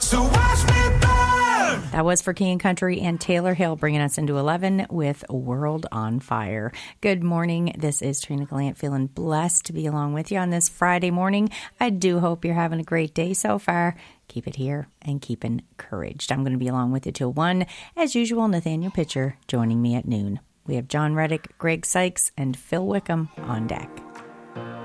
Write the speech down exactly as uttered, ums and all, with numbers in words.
So watch me burn. That was for King and Country and Taylor Hill, bringing us into eleven with World on Fire. Good morning. This is Trina Gallant, feeling blessed to be along with you on this Friday morning. I do hope you're having a great day so far. Keep it here and keep encouraged. I'm going to be along with you till one. As usual, Nathaniel Pitcher joining me at noon. We have John Reddick, Greg Sykes, and Phil Wickham on deck.